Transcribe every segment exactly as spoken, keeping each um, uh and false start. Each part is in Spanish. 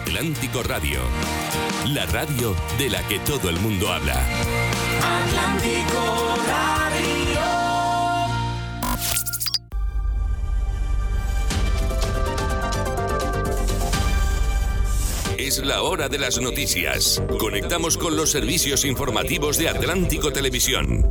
Atlántico Radio, la radio de la que todo el mundo habla. Atlántico Radio. Es la hora de las noticias. Conectamos con los servicios informativos de Atlántico Televisión.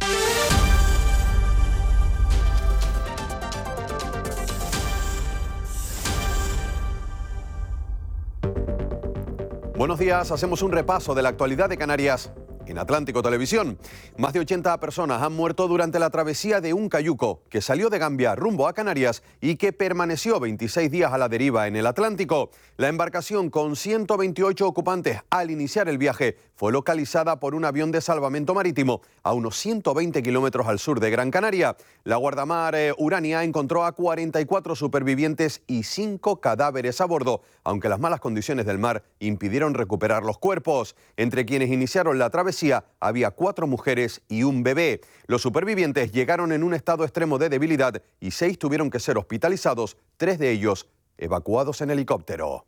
Buenos días, hacemos un repaso de la actualidad de Canarias en Atlántico Televisión. Más de ochenta personas han muerto durante la travesía de un cayuco que salió de Gambia rumbo a Canarias y que permaneció veintiséis días a la deriva en el Atlántico. La embarcación con ciento veintiocho ocupantes al iniciar el viaje fue localizada por un avión de salvamento marítimo a unos ciento veinte kilómetros al sur de Gran Canaria. La guardamar eh, Urania encontró a cuarenta y cuatro supervivientes y cinco cadáveres a bordo, aunque las malas condiciones del mar impidieron recuperar los cuerpos. Entre quienes iniciaron la travesía había cuatro mujeres y un bebé. Los supervivientes llegaron en un estado extremo de debilidad y seis tuvieron que ser hospitalizados, tres de ellos evacuados en helicóptero.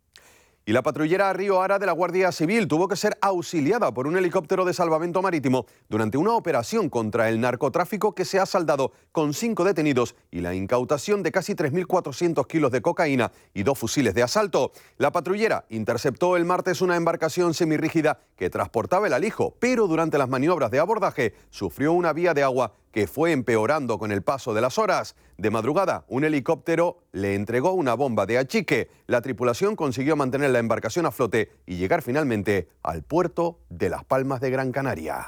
Y la patrullera Río Ara de la Guardia Civil tuvo que ser auxiliada por un helicóptero de salvamento marítimo durante una operación contra el narcotráfico que se ha saldado con cinco detenidos y la incautación de casi tres mil cuatrocientos kilos de cocaína y dos fusiles de asalto. La patrullera interceptó el martes una embarcación semirrígida que transportaba el alijo, pero durante las maniobras de abordaje sufrió una vía de agua que fue empeorando con el paso de las horas. De madrugada, un helicóptero le entregó una bomba de achique. La tripulación consiguió mantener la embarcación a flote y llegar finalmente al puerto de Las Palmas de Gran Canaria.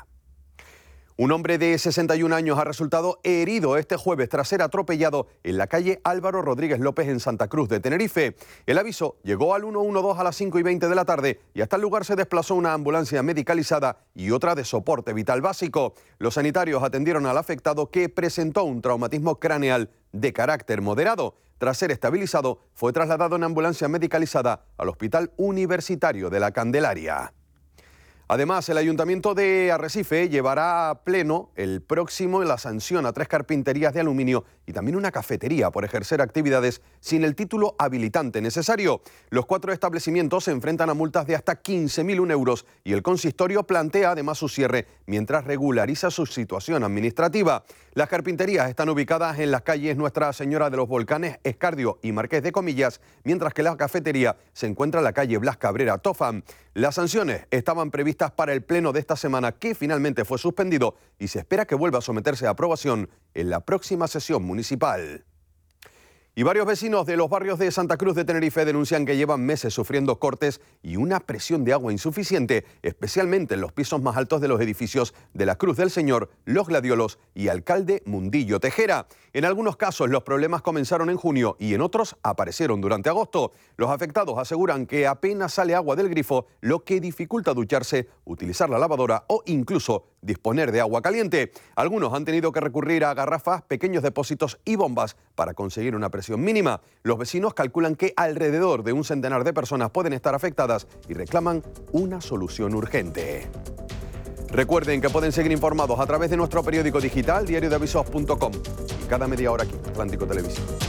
Un hombre de sesenta y un años ha resultado herido este jueves tras ser atropellado en la calle Álvaro Rodríguez López en Santa Cruz de Tenerife. El aviso llegó al ciento doce a las cinco y veinte de la tarde y hasta el lugar se desplazó una ambulancia medicalizada y otra de soporte vital básico. Los sanitarios atendieron al afectado, que presentó un traumatismo craneal de carácter moderado. Tras ser estabilizado, fue trasladado en ambulancia medicalizada al Hospital Universitario de la Candelaria. Además, el Ayuntamiento de Arrecife llevará a pleno el próximo la sanción a tres carpinterías de aluminio y también una cafetería por ejercer actividades sin el título habilitante necesario. Los cuatro establecimientos se enfrentan a multas de hasta quince mil euros y el consistorio plantea además su cierre mientras regulariza su situación administrativa. Las carpinterías están ubicadas en las calles Nuestra Señora de los Volcanes, Escardio y Marqués de Comillas, mientras que la cafetería se encuentra en la calle Blas Cabrera Tofam. Las sanciones estaban previstas para el pleno de esta semana, que finalmente fue suspendido y se espera que vuelva a someterse a aprobación en la próxima sesión municipal. Y varios vecinos de los barrios de Santa Cruz de Tenerife denuncian que llevan meses sufriendo cortes y una presión de agua insuficiente, especialmente en los pisos más altos de los edificios de la Cruz del Señor, Los Gladiolos y Alcalde Mundillo Tejera. En algunos casos los problemas comenzaron en junio y en otros aparecieron durante agosto. Los afectados aseguran que apenas sale agua del grifo, lo que dificulta ducharse, utilizar la lavadora o incluso disponer de agua caliente. Algunos han tenido que recurrir a garrafas, pequeños depósitos y bombas para conseguir una presión mínima. Los vecinos calculan que alrededor de un centenar de personas pueden estar afectadas y reclaman una solución urgente. Recuerden que pueden seguir informados a través de nuestro periódico digital diario de avisos punto com y cada media hora aquí en Atlántico Televisión.